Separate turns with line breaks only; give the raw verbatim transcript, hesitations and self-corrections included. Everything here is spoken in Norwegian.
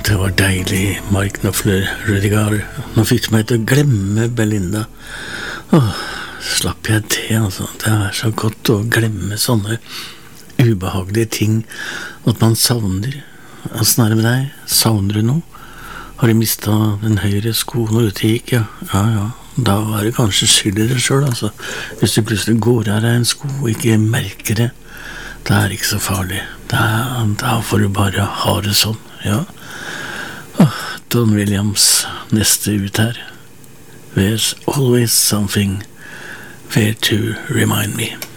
Det var deilig, Mark Knopfler, Rudiger. Nå fikk du meg til å glemme Belinda. Åh, slapp jeg det, altså. Det er så godt å glemme sånne ubehagelige ting at man savner. Hvordan er det med deg? Savner du noe? Har du mistet den høyre sko når du gikk? Ja, ja, ja. Da var det kanskje skyld i det selv, altså. Hvis du plutselig går av deg en sko og ikke merker det, da er det ikke så farlig. Da, da får du bare ha det sånn, ja. Oh, Don Williams, neste ut her. There's always something there to remind me.